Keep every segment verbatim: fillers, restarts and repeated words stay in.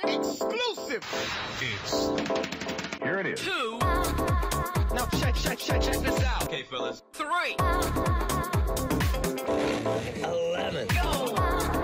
Exclusive. It's here it is. Two. Now check, check, check, check this out. Okay, fellas. Three. Eleven. Go.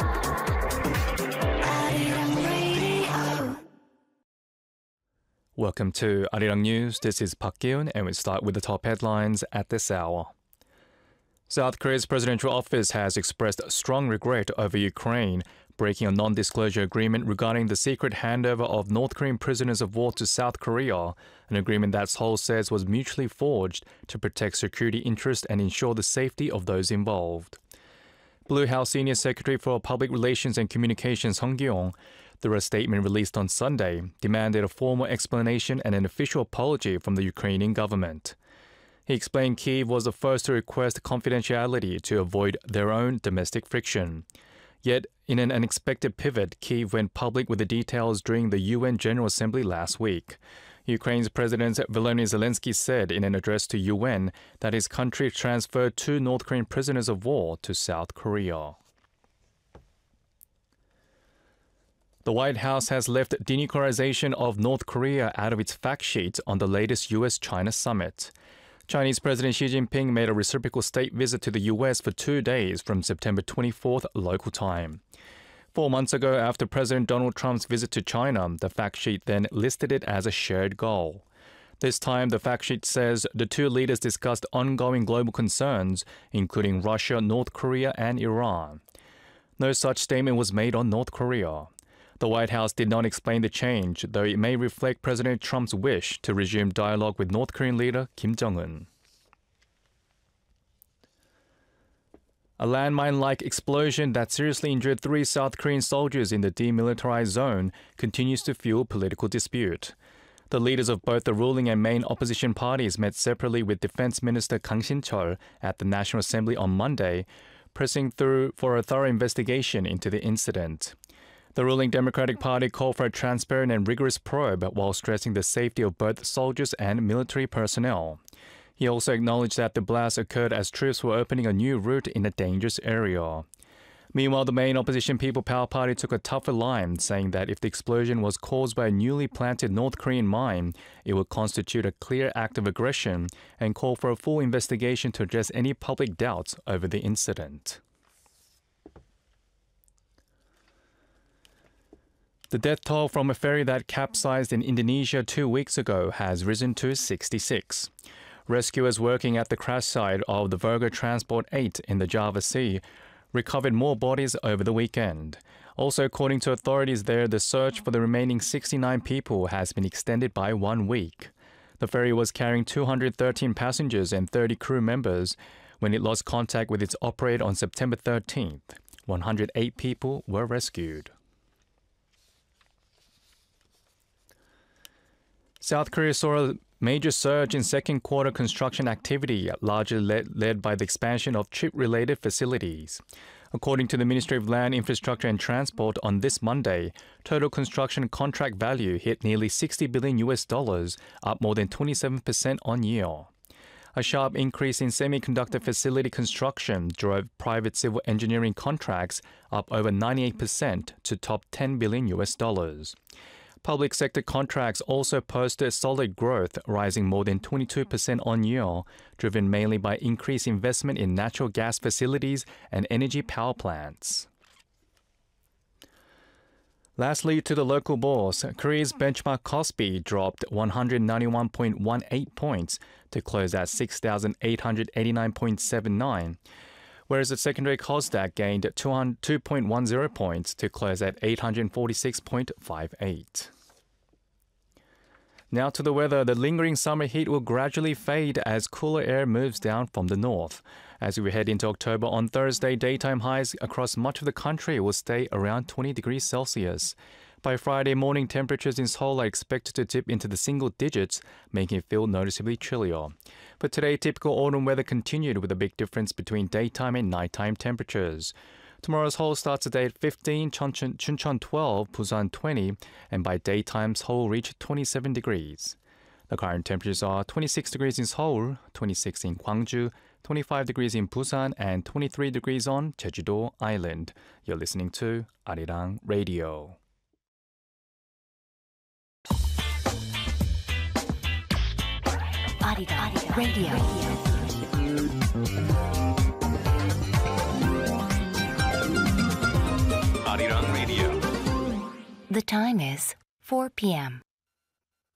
Welcome to Arirang News. This is Park Gi-un, and we start with the top headlines at this hour. South Korea's presidential office has expressed strong regret over Ukraine breaking a non-disclosure agreement regarding the secret handover of North Korean prisoners of war to South Korea, an agreement that Seoul says was mutually forged to protect security interests and ensure the safety of those involved. Blue House Senior Secretary for Public Relations and Communications Song Ki-yong, through a statement released on Sunday, demanded a formal explanation and an official apology from the Ukrainian government. He explained Kyiv was the first to request confidentiality to avoid their own domestic friction. Yet, in an unexpected pivot, Kyiv went public with the details during the U N General Assembly last week. Ukraine's President Volodymyr Zelensky said in an address to U N that his country transferred two North Korean prisoners of war to South Korea. The White House has left denuclearization of North Korea out of its fact sheet on the latest U S China summit. Chinese President Xi Jinping made a reciprocal state visit to the U S for two days from September twenty-fourth local time. Four months ago, after President Donald Trump's visit to China, the fact sheet then listed it as a shared goal. This time, the fact sheet says the two leaders discussed ongoing global concerns, including Russia, North Korea, and Iran. No such statement was made on North Korea. The White House did not explain the change, though it may reflect President Trump's wish to resume dialogue with North Korean leader Kim Jong-un. A landmine-like explosion that seriously injured three South Korean soldiers in the demilitarized zone continues to fuel political dispute. The leaders of both the ruling and main opposition parties met separately with Defense Minister Kang Shin-cheol at the National Assembly on Monday, pressing through for a thorough investigation into the incident. The ruling Democratic Party called for a transparent and rigorous probe while stressing the safety of both soldiers and military personnel. He also acknowledged that the blast occurred as troops were opening a new route in a dangerous area. Meanwhile, the main opposition People Power Party took a tougher line, saying that if the explosion was caused by a newly planted North Korean mine, it would constitute a clear act of aggression, and called for a full investigation to address any public doubts over the incident. The death toll from a ferry that capsized in Indonesia two weeks ago has risen to sixty-six. Rescuers working at the crash site of the Virgo Transport eight in the Java Sea recovered more bodies over the weekend. Also, according to authorities there, the search for the remaining sixty-nine people has been extended by one week. The ferry was carrying two hundred thirteen passengers and thirty crew members when it lost contact with its operator on September thirteenth. one hundred eight people were rescued. South Korea saw a major surge in second quarter construction activity, largely led, led by the expansion of chip-related facilities. According to the Ministry of Land, Infrastructure and Transport, on this Monday, total construction contract value hit nearly sixty billion U S dollars, up more than twenty-seven percent on year. A sharp increase in semiconductor facility construction drove private civil engineering contracts up over ninety-eight percent to top ten billion U S dollars. Public sector contracts also posted solid growth, rising more than twenty-two percent on year, driven mainly by increased investment in natural gas facilities and energy power plants. Lastly, to the local bourse, Korea's benchmark Kospi dropped one hundred ninety-one point one eight points to close at six thousand eight hundred eighty-nine point seven nine, whereas the secondary Kosdaq gained two point one zero points to close at eight hundred forty-six point five eight. Now to the weather. The lingering summer heat will gradually fade as cooler air moves down from the north. As we head into October, on Thursday, daytime highs across much of the country will stay around twenty degrees Celsius. By Friday morning, temperatures in Seoul are expected to dip into the single digits, making it feel noticeably chillier. But today, typical autumn weather continued with a big difference between daytime and nighttime temperatures. Tomorrow's Seoul starts the day at fifteen, Chuncheon, Chuncheon twelve, Busan twenty, and by daytime, Seoul reached twenty-seven degrees. The current temperatures are twenty-six degrees in Seoul, twenty-six in Gwangju, twenty-five degrees in Busan, and twenty-three degrees on Jeju-do Island. You're listening to Arirang Radio. Arirang Radio. Arirang Radio. The time is four p.m.